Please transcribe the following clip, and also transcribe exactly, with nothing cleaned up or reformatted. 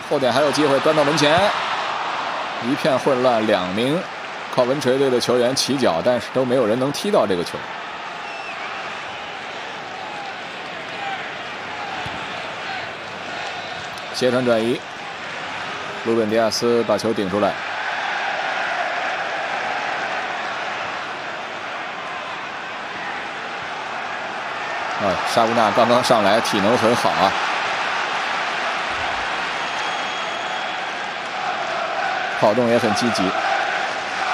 后点还有机会端到门前，一片混乱，两名靠文垂队的球员起脚，但是都没有人能踢到这个球。斜传转移，鲁本迪亚斯把球顶出来。啊，沙乌纳刚刚上来，体能很好啊。跑动也很积极。